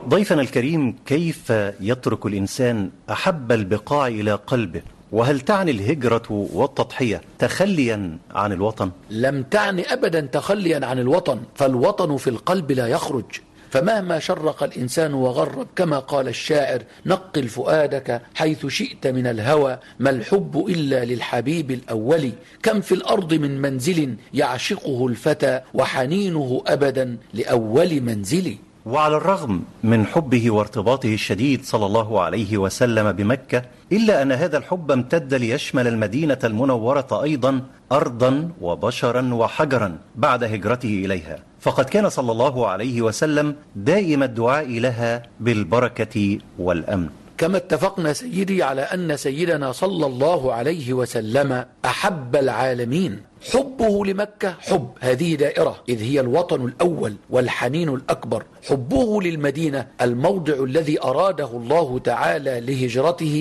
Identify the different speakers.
Speaker 1: ضيفنا الكريم، كيف يترك الإنسان أحب البقاع إلى قلبه؟ وهل تعني الهجرة والتضحية تخليا عن الوطن؟
Speaker 2: لم تعني أبدا تخليا عن الوطن، فالوطن في القلب لا يخرج. فمهما شرق الإنسان وغرب، كما قال الشاعر: نقل فؤادك حيث شئت من الهوى، ما الحب إلا للحبيب الأول، كم في الأرض من منزل يعشقه الفتى، وحنينه أبدا لأول منزل.
Speaker 1: وعلى الرغم من حبه وارتباطه الشديد صلى الله عليه وسلم بمكة، إلا أن هذا الحب امتد ليشمل المدينة المنورة أيضا، أرضا وبشرا وحجرا، بعد هجرته إليها. فقد كان صلى الله عليه وسلم دائم الدعاء لها بالبركة والأمن.
Speaker 2: كما اتفقنا سيدي على أن سيدنا صلى الله عليه وسلم أحب العالمين. حبه لمكة حب، هذه دائرة، إذ هي الوطن الأول والحنين الأكبر. حبه للمدينة الموضع الذي أراده الله تعالى لهجرته